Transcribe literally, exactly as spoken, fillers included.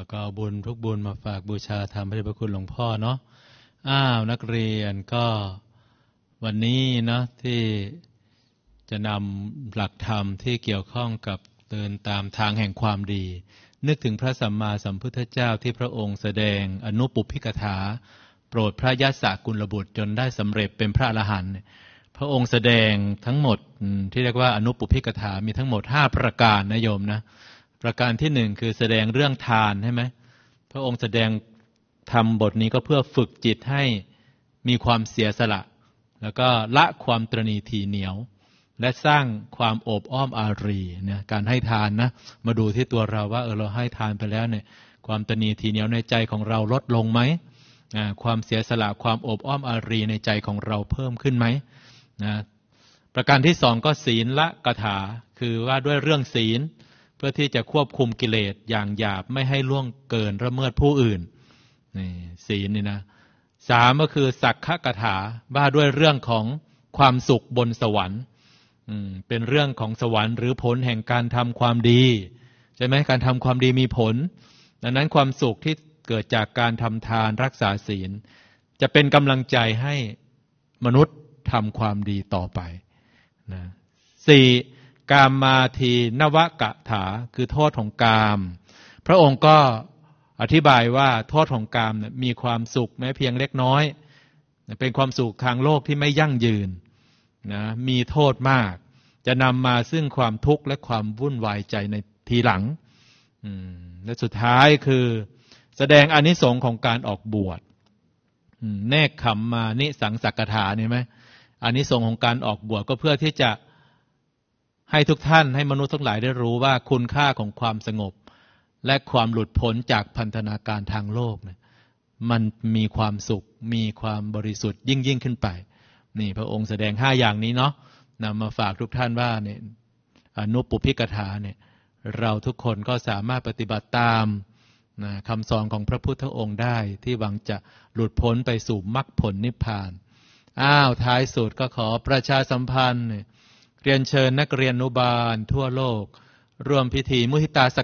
ก็บุญทุกบุญมาฝากบูชาธรรมพระเดชพระคุณหลวงพ่อเนาะอ้าวนักเรียนก็วันนี้เนาะที่จะนำหลักธรรมที่เกี่ยวข้องกับเดินตามทางแห่งความดีนึกถึงพระสัมมาสัมพุทธเจ้าที่พระองค์แสดงอนุปุพพิกถาโปรดพระยศกุลบุตรจนได้สำเร็จเป็นพระอรหันต์พระองค์แสดงทั้งหมดที่เรียกว่าอนุปุพพิกถามีทั้งหมดห้าประการนะโยมนะประการที่หนึ่งคือแสดงเรื่องทานใช่ไหมพระองค์แสดงธรรมบทนี้ก็เพื่อฝึกจิตให้มีความเสียสละแล้วก็ละความตระหนี่ถี่เหนียวและสร้างความโอบอ้อมอารีเนี่ยการให้ทานนะมาดูที่ตัวเราว่าเออเราให้ทานไปแล้วเนี่ยความตระหนี่ถี่เหนียวในใจของเราลดลงไหมความเสียสละความโอบอ้อมอารีในใจของเราเพิ่มขึ้นไหมนะประการที่สองก็ศีลละกถาคือว่าด้วยเรื่องศีลเพื่อที่จะควบคุมกิเลสอย่างหยาบไม่ให้ล่วงเกินละเมิดผู้อื่นนี่ศีลนี่นะสามก็คือสักขกถาว่าด้วยเรื่องของความสุขบนสวรรค์เป็นเรื่องของสวรรค์หรือผลแห่งการทำความดีใช่ไหมการทำความดีมีผลดังนั้นความสุขที่เกิดจากการทำทานรักษาศีลจะเป็นกำลังใจให้มนุษย์ทำความดีต่อไปนะสี่กามมาทีนวกถาคือโทษของกามพระองค์ก็อธิบายว่าโทษของกามมีความสุขแม้เพียงเล็กน้อยเป็นความสุขทางโลกที่ไม่ยั่งยืนนะมีโทษมากจะนำมาซึ่งความทุกข์และความวุ่นวายใจในทีหลังและสุดท้ายคือแสดงอานิสงส์ของการออกบวชแนกขำมานิสังสักถาเนี่ยไหมอานิสงส์ของการออกบวชก็เพื่อที่จะให้ทุกท่านให้มนุษย์ทั้งหลายได้รู้ว่าคุณค่าของความสงบและความหลุดพ้นจากพันธนาการทางโลกเนี่ยมันมีความสุขมีความบริสุทธิ์ยิ่งยิ่งขึ้นไปนี่พระองค์แสดงห้าอย่างนี้เนาะนำมาฝากทุกท่านว่าเนี่ยอนุปุพพิกถาเนี่ยเราทุกคนก็สามารถปฏิบัติตามนะคำสอนของพระพุทธองค์ได้ที่หวังจะหลุดพ้นไปสู่มรรคผลนิพพานอ้าวท้ายสุดก็ขอประชาสัมพันธ์เรียนเชิญนักเรียนอนุบาลทั่วโลกร่วมพิธีมุทิตา